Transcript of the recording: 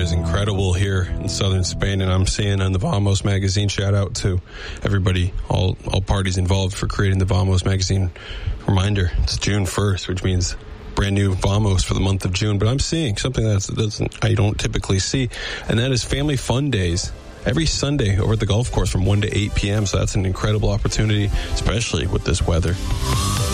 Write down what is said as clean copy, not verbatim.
is incredible here in southern Spain, and I'm seeing on the Vamos magazine, shout out to everybody, all parties involved for creating the Vamos magazine. Reminder, it's June 1st, which means brand new Vamos for the month of June. But I'm seeing something that I don't typically see, and that is family fun days every Sunday over at the golf course from 1 to 8 p.m. So that's an incredible opportunity, especially with this weather.